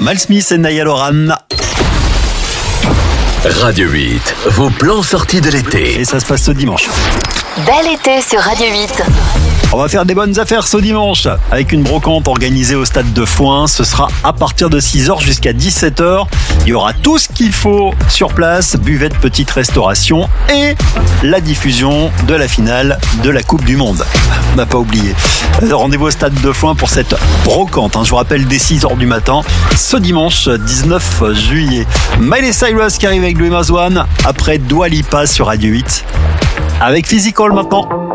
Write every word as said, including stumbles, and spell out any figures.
Mal Smith et Niall Horan. Radio huit, vos plans sortis de l'été. Et ça se passe ce dimanche. Bel été sur Radio huit. On va faire des bonnes affaires ce dimanche avec une brocante organisée au stade de Foin. Ce sera à partir de six heures jusqu'à dix-sept heures. Il y aura tout ce qu'il faut sur place, buvette, petite restauration et la diffusion de la finale de la Coupe du Monde. On n'a pas oublié. Rendez-vous au stade de Foin pour cette brocante. Je vous rappelle, dès six heures du matin, ce dimanche dix-neuf juillet. Miley Cyrus qui arrive avec Louis Mazouane après Dua Lipa sur Radio huit. Avec Physical maintenant.